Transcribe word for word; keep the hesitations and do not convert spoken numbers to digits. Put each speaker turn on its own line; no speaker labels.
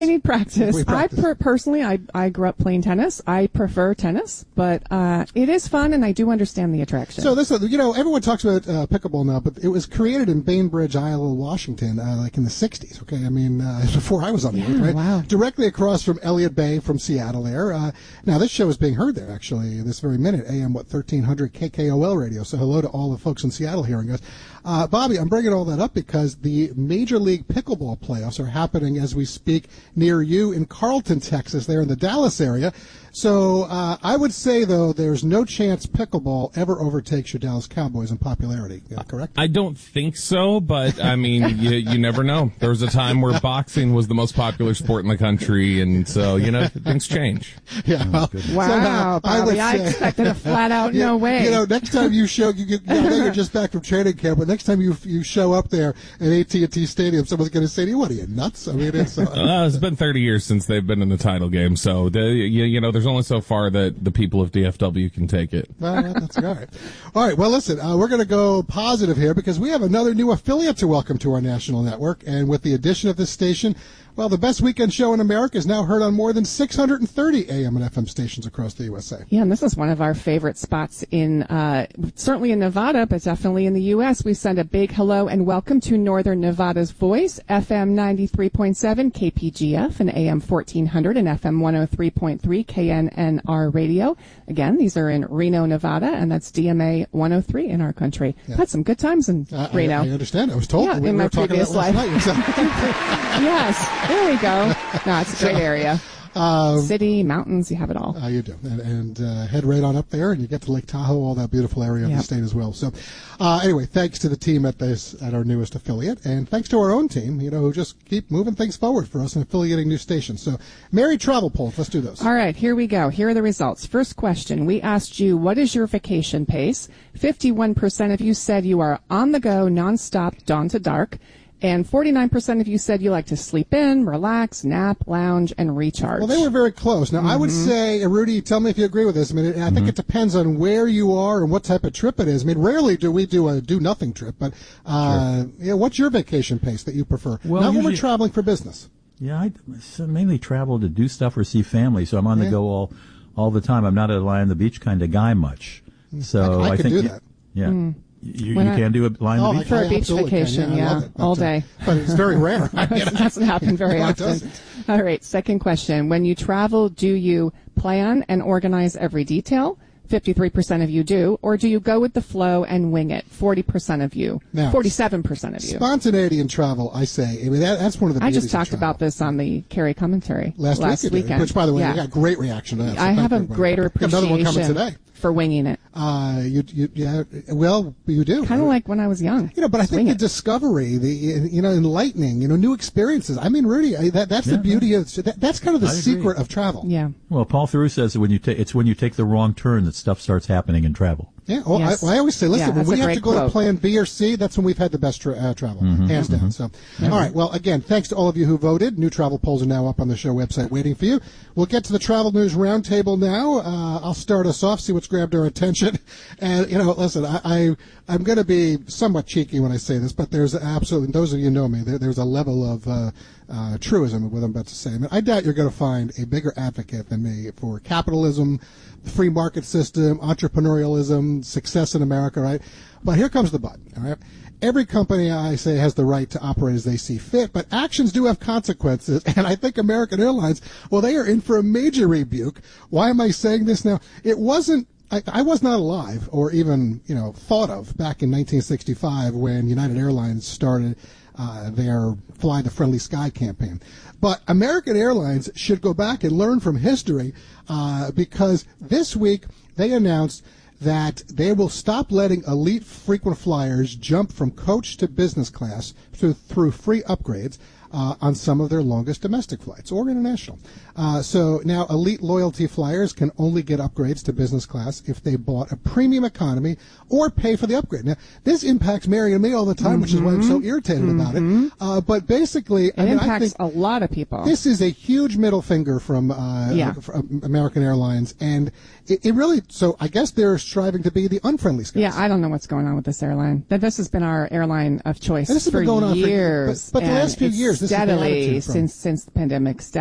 I need practice.
We practice.
I per- personally, I I grew up playing tennis. I prefer tennis, but uh, it is fun, and I do understand the attraction.
So this, you know, everyone talks about uh, pickleball now, but it was created in Bainbridge, Iowa, Washington, uh, like in the sixties. Okay, I mean, uh, before I was on the
Yeah,
earth, right?
wow.
Directly across from Elliott Bay from Seattle. There. Uh, now this show is being heard there actually this very minute. A M what thirteen hundred K K O L radio. So hello to all the folks in Seattle hearing us. Uh, Bobby, I'm bringing all that up because the Major League Pickleball playoffs are happening as we speak near you in Carlton, Texas, there in the Dallas area. So uh, I would say, though, there's no chance pickleball ever overtakes your Dallas Cowboys in popularity. Yeah, correct?
I don't think so, but, I mean, you, you never know. There was a time where boxing was the most popular sport in the country, and so, you know, things change.
Yeah. Well,
wow,
somehow,
Bobby,
I,
I
say,
expected a flat-out
yeah,
no way.
You know, next time you show, you, you, I know you're just back from training camp, but next time you you show up there at A T and T Stadium, someone's going to say to you, what are you, nuts? I mean, it's... Uh,
uh, it's been thirty years since they've been in the title game, so, the, you, you know, there's only so far that the people of D F W can take it.
Well, that's all right. All right, well, listen, uh, we're going to go positive here because we have another new affiliate to welcome to our national network, and with the addition of this station, well, the best weekend show in America is now heard on more than six hundred thirty A M and F M stations across the U S A.
Yeah, and this is one of our favorite spots in, uh, certainly in Nevada, but definitely in the U S. We send a big hello and welcome to Northern Nevada's Voice, F M ninety-three point seven K P G F and A M fourteen hundred and F M one oh three point three K N N R radio. Again, these are in Reno, Nevada, and that's D M A one oh three in our country.
Yeah.
Had some good times in
I,
Reno.
I, I understand. I was told
Yeah,
we
in
were
my
talking
previous
about last
life.
night.
Yes, there we go. No, it's a great area.
Um,
City, mountains, you have it all.
Uh, you do. And, and uh, head right on up there, and you get to Lake Tahoe, all that beautiful area of
Yep.
the state as well. So uh, anyway, thanks to the team at this at our newest affiliate, and thanks to our own team, you know, who just keep moving things forward for us and affiliating new stations. So, Mary Travel Polls, let's do those.
All right, here we go. Here are the results. First question. We asked you, what is your vacation pace? fifty-one percent of you said you are on the go, nonstop, dawn to dark. And forty-nine percent of you said you like to sleep in, relax, nap, lounge, and recharge.
Well, they were very close. Now, mm-hmm. I would say, uh, Rudy, tell me if you agree with this. I mean, I think mm-hmm. it depends on where you are and what type of trip it is. I mean, rarely do we do a do-nothing trip, but uh, sure. you know, what's your vacation pace that you prefer?
Well,
Not when
usually,
we're traveling for business.
Yeah, I mainly travel to do stuff or see family, so I'm on
yeah.
the go all all the time. I'm not a lie on the beach kind of guy much. So
I, I, I
I
could
think
do
you,
that.
Yeah.
Mm.
You, you
When
can do a lie on
oh,
the beach?
For
I,
a beach vacation,
can. Yeah,
yeah,
it, but,
all day.
Uh, but it's very rare.
It doesn't happen very
no,
often.
It doesn't.
All right, second question. When you travel, do you plan and organize every detail? fifty-three percent of you do. Or do you go with the flow and wing it? forty percent of you.
Now,
forty-seven percent of you.
Spontaneity in travel, I say. I mean, that, that's one of the
I
beauties
just talked
of travel.
about this on the Carrie commentary
last,
last
week you did,
weekend.
which, by the way,
yeah.
we got great reaction to that. So
I have a
everybody.
greater
Got another one coming
appreciation
today.
for winging it.
Uh, you, you, yeah, well, you do.
Kind of like when I was young.
You know, but I think
Wing
the
it.
discovery, the you know, enlightening, you know, new experiences. I mean, Rudy, I, that that's
Yeah,
the beauty of that, that's kind of the
I agree.
secret of travel.
Yeah.
Well, Paul Theroux says that when you ta- it's when you take the wrong turn that stuff starts happening in travel.
Yeah, well,
Yes.
I, well, I always say, listen,
Yeah,
when
that's
we
a
have
great
to go
quote.
to plan B or C, that's when we've had the best tra- uh, travel,
Mm-hmm,
hands
mm-hmm.
down. So, all right, well, again, thanks to all of you who voted. New travel polls are now up on the show website waiting for you. We'll get to the Travel News Roundtable now. Uh, I'll start us off, see what's grabbed our attention. And, you know, listen, I, I, I'm going to be somewhat cheeky when I say this, but there's absolutely, those of you who know me, there, there's a level of uh, uh, truism in what I'm about to say. I mean, I doubt you're going to find a bigger advocate than me for capitalism, the free market system, entrepreneurialism, success in America, right? But here comes the but, all right? Every company, I say, has the right to operate as they see fit, but actions do have consequences, and I think American Airlines, well, they are in for a major rebuke. Why am I saying this now? It wasn't, I, I was not alive or even, you know, thought of back in nineteen sixty-five when United Airlines started uh, their Fly the Friendly Sky campaign. But American Airlines should go back and learn from history uh, because this week they announced that they will stop letting elite frequent flyers jump from coach to business class through, through free upgrades uh, on some of their longest domestic flights or international. Uh, so now elite loyalty flyers can only get upgrades to business class if they bought a premium economy or pay for the upgrade. Now, this impacts Mary and me all the time, mm-hmm. which is why I'm so irritated mm-hmm. about it. Uh, but basically,
it
I mean,
impacts
I think
a lot of people.
This is a huge middle finger from, uh,
yeah.
from American Airlines, and it, it really, so I guess they're striving to be the unfriendly skies.
Yeah, I don't know what's going on with this airline. That This has been our airline of choice
and this has
for
been going on
years.
for, but, but the last few
it's
years, is the
steadily
attitude from-
since since the pandemic.